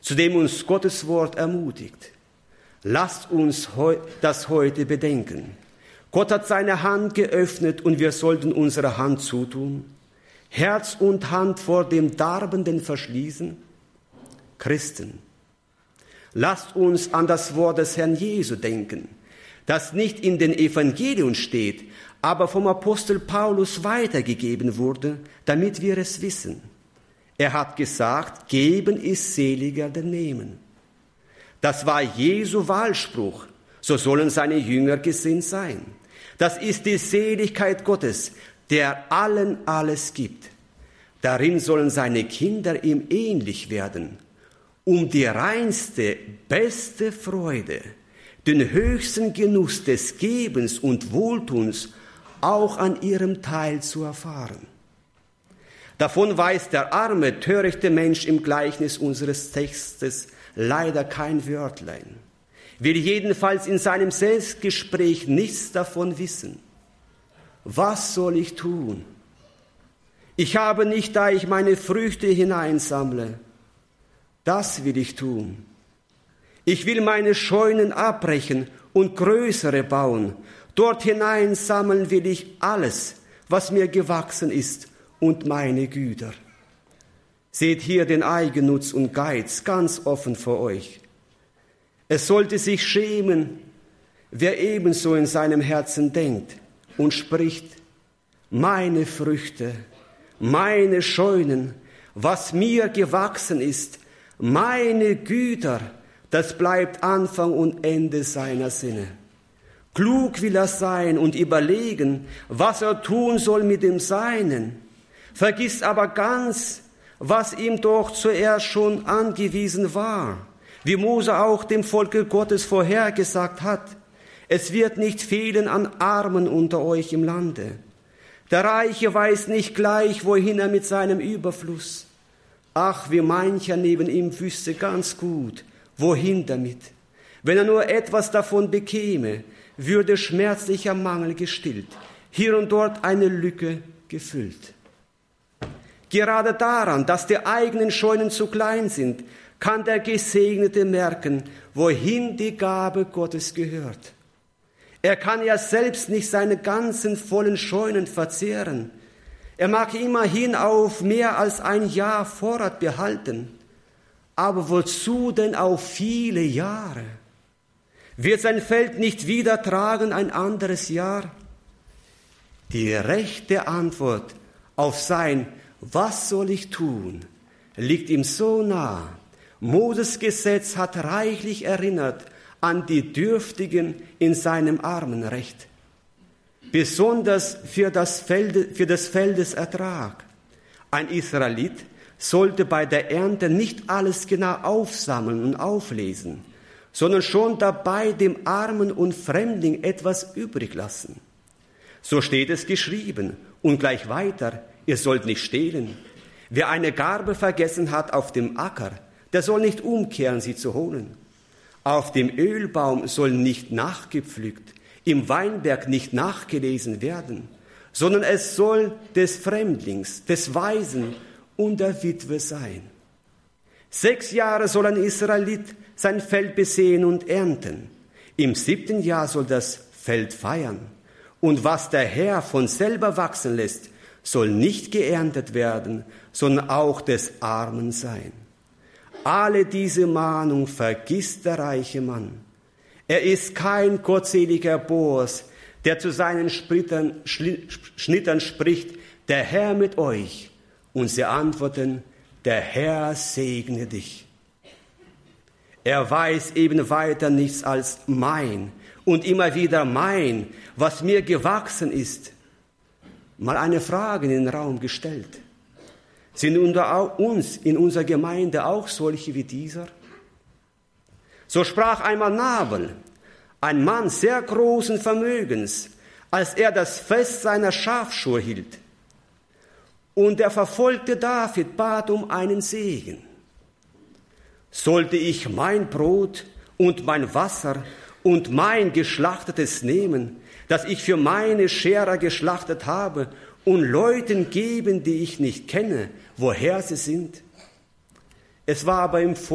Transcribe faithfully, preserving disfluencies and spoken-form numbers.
zu dem uns Gottes Wort ermutigt. Lasst uns das heute bedenken. Gott hat seine Hand geöffnet und wir sollten unsere Hand zutun. Herz und Hand vor dem Darbenden verschließen. Christen, lasst uns an das Wort des Herrn Jesu denken, das nicht in den Evangelien steht, aber vom Apostel Paulus weitergegeben wurde, damit wir es wissen. Er hat gesagt, geben ist seliger denn nehmen. Das war Jesu Wahlspruch, so sollen seine Jünger gesinnt sein. Das ist die Seligkeit Gottes, der allen alles gibt. Darin sollen seine Kinder ihm ähnlich werden, um die reinste, beste Freude, den höchsten Genuss des Gebens und Wohltuns auch an ihrem Teil zu erfahren. Davon weiß der arme, törichte Mensch im Gleichnis unseres Textes leider kein Wörtlein, will jedenfalls in seinem Selbstgespräch nichts davon wissen. Was soll ich tun? Ich habe nicht, da ich meine Früchte hineinsammle. Das will ich tun. Ich will meine Scheunen abbrechen und größere bauen. Dort hineinsammeln will ich alles, was mir gewachsen ist, und meine Güter. Seht hier den Eigennutz und Geiz ganz offen vor euch. Es sollte sich schämen, wer ebenso in seinem Herzen denkt und spricht, meine Früchte, meine Scheunen, was mir gewachsen ist, meine Güter, das bleibt Anfang und Ende seiner Sinne. Klug will er sein und überlegen, was er tun soll mit dem Seinen, vergisst aber ganz, was ihm doch zuerst schon angewiesen war, wie Mose auch dem Volke Gottes vorhergesagt hat. Es wird nicht fehlen an Armen unter euch im Lande. Der Reiche weiß nicht gleich, wohin er mit seinem Überfluss. Ach, wie mancher neben ihm wüsste ganz gut, wohin damit. Wenn er nur etwas davon bekäme, würde schmerzlicher Mangel gestillt, hier und dort eine Lücke gefüllt. Gerade daran, dass die eigenen Scheunen zu klein sind, kann der Gesegnete merken, wohin die Gabe Gottes gehört. Er kann ja selbst nicht seine ganzen vollen Scheunen verzehren. Er mag immerhin auf mehr als ein Jahr Vorrat behalten. Aber wozu denn auf viele Jahre? Wird sein Feld nicht wieder tragen ein anderes Jahr? Die rechte Antwort auf sein Was soll ich tun, liegt ihm so nah. Moses Gesetz hat reichlich erinnert an die Dürftigen in seinem Armenrecht, besonders für das, Felde, für des Feldes Ertrag. Ein Israelit sollte bei der Ernte nicht alles genau aufsammeln und auflesen, sondern schon dabei dem Armen und Fremdling etwas übrig lassen. So steht es geschrieben und gleich weiter, ihr sollt nicht stehlen. Wer eine Garbe vergessen hat auf dem Acker, der soll nicht umkehren, sie zu holen. Auf dem Ölbaum soll nicht nachgepflückt, im Weinberg nicht nachgelesen werden, sondern es soll des Fremdlings, des Waisen und der Witwe sein. Sechs Jahre soll ein Israelit sein Feld besehen und ernten. Im siebten Jahr soll das Feld feiern. Und was der Herr von selber wachsen lässt, soll nicht geerntet werden, sondern auch des Armen sein. Alle diese Mahnung vergisst der reiche Mann. Er ist kein gottseliger Boas, der zu seinen Splittern, Schnittern spricht, der Herr mit euch. Und sie antworten, der Herr segne dich. Er weiß eben weiter nichts als mein und immer wieder mein, was mir gewachsen ist. Mal eine Frage in den Raum gestellt. Sind unter uns in unserer Gemeinde auch solche wie dieser? So sprach einmal Nabal, ein Mann sehr großen Vermögens, als er das Fest seiner Schafschur hielt. Und er verfolgte David, bat um einen Segen. Sollte ich mein Brot und mein Wasser und mein Geschlachtetes nehmen, das ich für meine Scherer geschlachtet habe, und Leuten geben, die ich nicht kenne, woher sie sind? Es war aber im